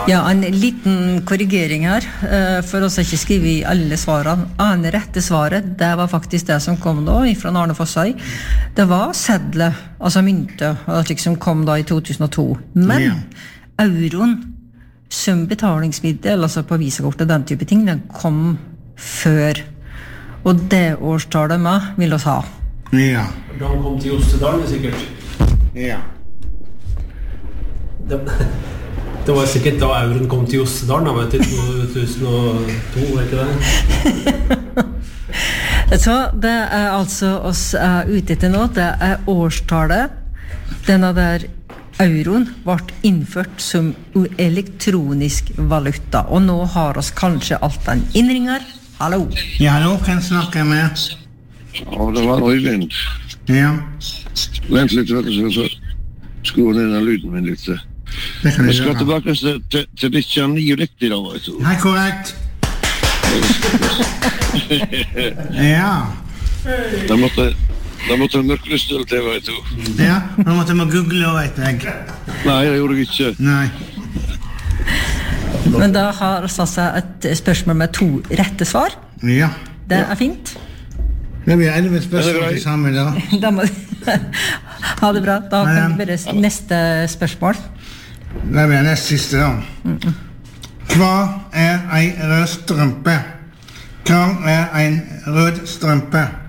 Ja, en liten korrigering her, for oss ikke skrive I alle svarene. Det rette svaret, det var faktisk det som kom da, fra Arne Fossøy. Det var sedler, altså mynte, som kom da I 2002. Men euroen, som betalingsmiddel, altså på visakortet, den type ting, den kom før. Og det årstallet med vil oss ha. Ja. Da han kom til Jostedalen, sikkert. Ja. Det var sikkert da euroen kom til Jostedalen, da, vet du, 2002, var ikke det? Så det altså oss ute etter nå, det årstallet. Denne der euroen ble innført som elektronisk valuta, og nå har oss kanskje alt den innringer. Hallo? Ja, hallo, kan jeg snakke med? Ja, det var Øyvind. Ja. Vent litt, vet du, så skru ned den lyden min litt. Det kan Vi du skal gjøre. tilbake til 1999 da, vet du. Hei, korrekt. Ja. Da måtte en mørklystel til, vet du. Ja, nå måtte jeg google, vet jeg. Nei, det gjorde jeg ikke. Nei. Men da har Sassa et spørsmål med 2 rette svar. Ja. Det fint. Det blir 11 spørsmål til sammen da. Da må ha det bra. Da kan vi bare neste spørsmål. Det blir nest siste da. Hva en rød strømpe? Hva en rød strømpe?